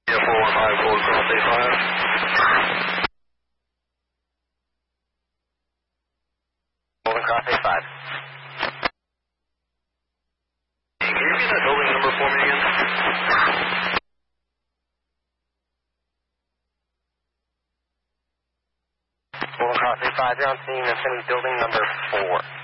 Yeah, 415, Gold Cross A5. Golden Cross A5. Can you repeat that building number for me again? Golden Cross A5, you're on scene, Infinity building number 4.